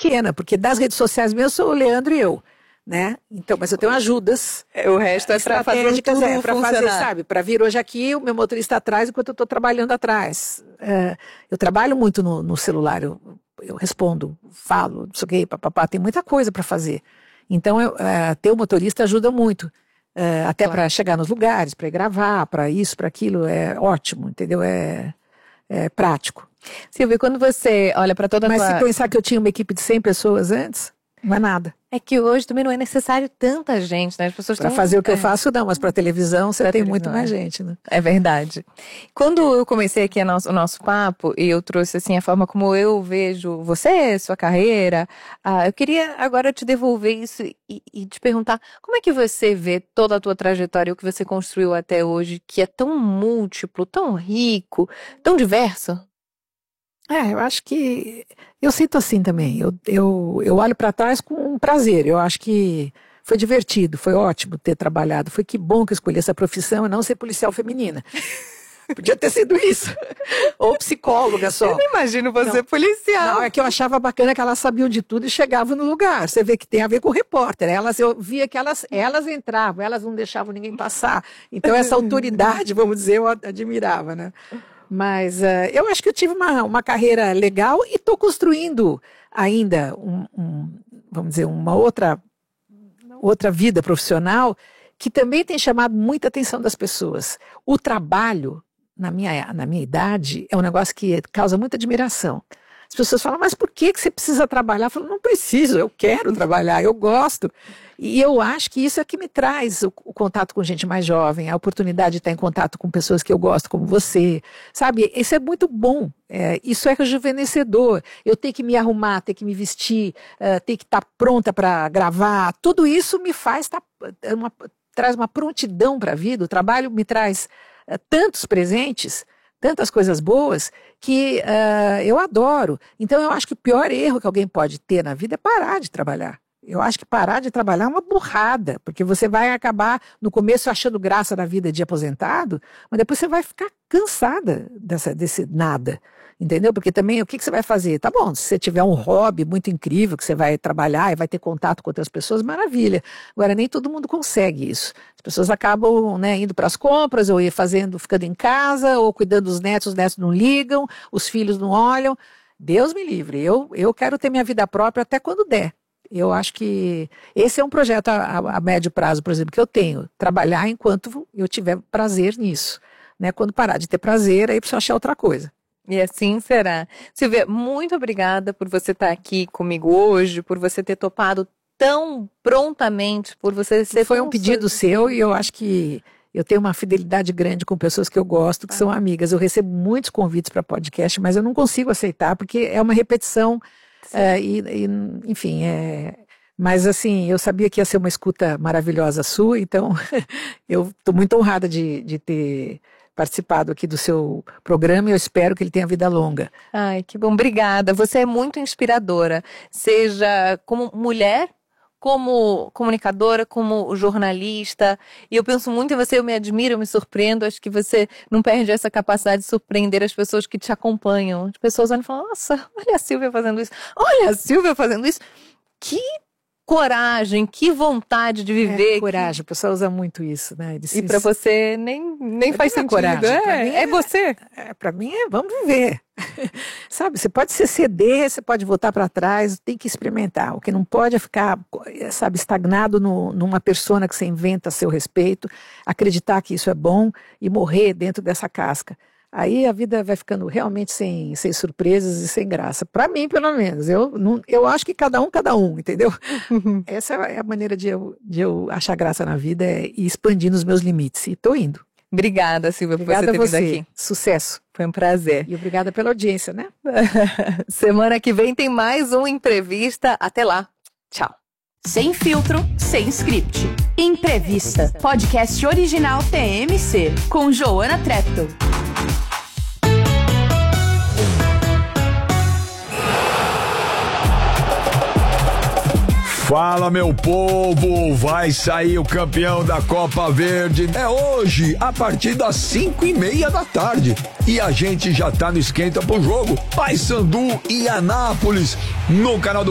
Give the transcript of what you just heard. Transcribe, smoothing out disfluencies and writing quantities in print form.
pequena, porque das redes sociais mesmo eu sou o Leandro e eu, né? Então, mas eu tenho ajudas. O resto é para fazer tudo para fazer, sabe? Para vir hoje aqui, o meu motorista atrás enquanto eu estou trabalhando atrás. Eu trabalho muito no celular, eu respondo, falo, não sei o quê, papapá, tem muita coisa para fazer. Então, ter o motorista ajuda muito. Até para chegar nos lugares, para ir gravar, para isso, para aquilo, é ótimo, entendeu? É prático. Silvia, quando você olha para toda a Mas se pensar que eu tinha uma equipe de 100 pessoas antes, não é nada. É que hoje também não é necessário tanta gente, né? As pessoas para fazer o que eu faço, não, mas para televisão você tem muito mais gente, né? É verdade. Quando eu comecei aqui o nosso papo, e eu trouxe assim a forma como eu vejo você, sua carreira, eu queria agora te devolver isso e te perguntar como é que você vê toda a tua trajetória, o que você construiu até hoje, que é tão múltiplo, tão rico, tão diverso? Eu acho que eu sinto assim também. Eu olho para trás com prazer. Eu acho que foi divertido, foi ótimo ter trabalhado. Foi que bom que eu escolhi essa profissão e não ser policial feminina. Podia ter sido isso. Ou psicóloga só. Eu não imagino você policial. Não, é que eu achava bacana que elas sabiam de tudo e chegavam no lugar. Você vê que tem a ver com o repórter. Eu via que elas entravam, elas não deixavam ninguém passar. Então essa autoridade, vamos dizer, eu admirava, né? Mas eu acho que eu tive uma carreira legal e estou construindo ainda, vamos dizer, uma outra vida profissional que também tem chamado muita atenção das pessoas. O trabalho, na minha idade, é um negócio que causa muita admiração. As pessoas falam, mas por que você precisa trabalhar? Eu falo, não preciso, eu quero trabalhar, eu gosto. E eu acho que isso é que me traz o contato com gente mais jovem, a oportunidade de estar em contato com pessoas que eu gosto, como você. Sabe, isso é muito bom, isso é rejuvenescedor. Eu tenho que me arrumar, ter que me vestir, ter que estar pronta para gravar. Tudo isso me faz, traz uma prontidão para a vida. O trabalho me traz tantos presentes, tantas coisas boas, que eu adoro. Então eu acho que o pior erro que alguém pode ter na vida é parar de trabalhar. Eu acho que parar de trabalhar é uma burrada, porque você vai acabar no começo achando graça na vida de aposentado, mas depois você vai ficar cansada desse nada, entendeu? Porque também o que você vai fazer? Tá bom, se você tiver um hobby muito incrível, que você vai trabalhar e vai ter contato com outras pessoas, maravilha. Agora, nem todo mundo consegue isso. As pessoas acabam, né, indo para as compras, ou ficando em casa, ou cuidando dos netos, os netos não ligam, os filhos não olham. Deus me livre, eu quero ter minha vida própria até quando der. Eu acho que esse é um projeto a médio prazo, por exemplo, que eu tenho. Trabalhar enquanto eu tiver prazer nisso. Né? Quando parar de ter prazer, aí preciso achar outra coisa. E assim será. Silvia, muito obrigada por você estar aqui comigo hoje, por você ter topado tão prontamente, por você ser... Foi um pedido seu e eu acho que eu tenho uma fidelidade grande com pessoas que eu gosto, que são amigas. Eu recebo muitos convites para podcast, mas eu não consigo aceitar, porque é uma repetição... enfim, mas assim, eu sabia que ia ser uma escuta maravilhosa sua, então eu estou muito honrada de ter participado aqui do seu programa e eu espero que ele tenha vida longa. Ai, que bom, obrigada. Você é muito inspiradora, seja como mulher, como comunicadora, como jornalista, e eu penso muito em você, eu me admiro, eu me surpreendo, acho que você não perde essa capacidade de surpreender as pessoas que te acompanham. As pessoas olham e falam, nossa, olha a Silvia fazendo isso, olha a Silvia fazendo isso. Que coragem, que vontade de viver. Coragem, o pessoal usa muito isso, né? E pra você nem faz sentido. Coragem. É você. Pra mim vamos viver. Sabe, você pode se ceder, você pode voltar para trás, tem que experimentar. O que não pode é ficar, sabe, estagnado numa persona que você inventa a seu respeito, acreditar que isso é bom e morrer dentro dessa casca. Aí a vida vai ficando realmente sem surpresas e sem graça. Para mim, pelo menos. Eu acho que cada um, entendeu? Essa é a maneira de eu achar graça na vida, ir expandindo os meus limites. E tô indo. Obrigada, Silvia, por você ter vindo aqui. Sucesso. Foi um prazer. E obrigada pela audiência, né? Semana que vem tem mais uma entrevista. Até lá. Tchau. Sem filtro, sem script. Entrevista. Podcast original TMC. Com Joana Treptow. Fala, meu povo, vai sair o campeão da Copa Verde. É hoje, a partir das 5:30 da tarde. E a gente já tá no esquenta pro jogo. Paysandu e Anápolis, no canal do